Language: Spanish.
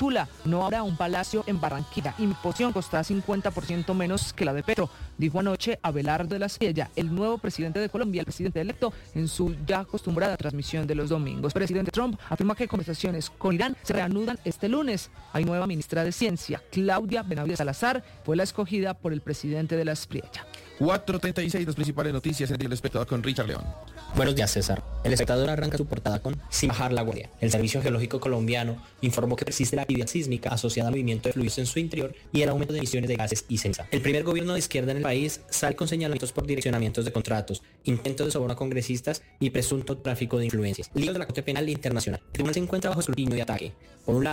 titula: no habrá un palacio en Barranquilla, imposición costará 50% menos que la de Petro, dijo anoche Abelardo de la Espriella, el nuevo presidente de Colombia, el presidente electo, en su ya acostumbrada transmisión de los domingos. Presidente Trump afirma que conversaciones con Irán se reanudan este lunes. Hay nueva ministra de Ciencia, Claudia Benavides Salazar, fue la escogida por el presidente de la Espriella. 4:36, las principales noticias en El Espectador con Richard León. Buenos días, César. El Espectador arranca su portada con "Sin bajar la guardia". El Servicio Geológico Colombiano informó que persiste la actividad sísmica asociada al movimiento de fluidos en su interior y el aumento de emisiones de gases y ceniza. El primer gobierno de izquierda en el país sale con señalamientos por direccionamientos de contratos, intentos de soborno a congresistas y presunto tráfico de influencias. Líos de la Corte Penal Internacional. El tribunal se encuentra bajo escrutinio y ataque. Por un lado,